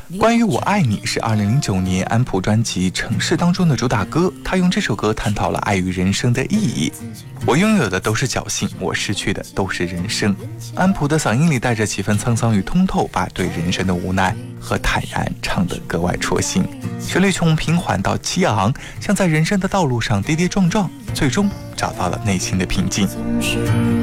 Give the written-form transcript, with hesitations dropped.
关于我爱你是2009年安普专辑《城市》当中的主打歌，他用这首歌探讨了爱与人生的意义。我拥有的都是侥幸，我失去的都是人生。安普的嗓音里带着几分沧桑与通透，把对人生的无奈和坦然唱得格外戳心。旋律从平缓到激昂，像在人生的道路上跌跌撞撞，最终找到了内心的平静。